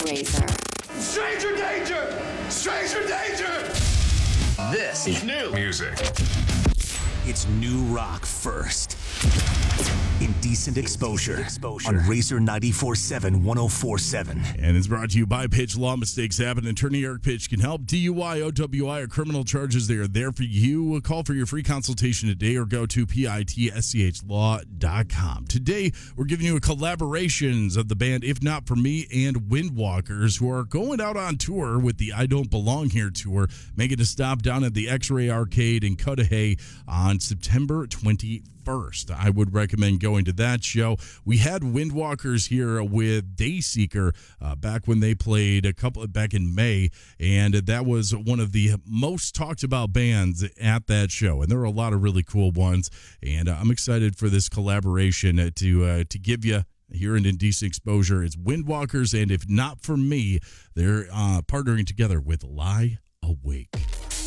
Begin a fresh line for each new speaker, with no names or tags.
Razor.
Stranger danger! Stranger danger!
This is new music.
It's new rock first. Indecent Exposure on Razor 94.7 104.7.
And it's brought to you by Pitch. Law mistakes happen. Attorney Eric Pitch can help. DUI, OWI, or criminal charges, they are there for you. Call for your free consultation today or go to pitschlaw.com. Today, we're giving you a collaborations of the band If Not For Me and Windwalkers, who are going out on tour with the I Don't Belong Here tour, making a stop down at the X-Ray Arcade in Cudahy on September 21st. I would recommend going to that show. We had Windwalkers here with Dayseeker back when they played back in May, and that was one of the most talked about bands at that show. And there were a lot of really cool ones, and I'm excited for this collaboration to give you here in Indecent Exposure. It's Windwalkers, and If Not For Me, they're partnering together with Lie Awake.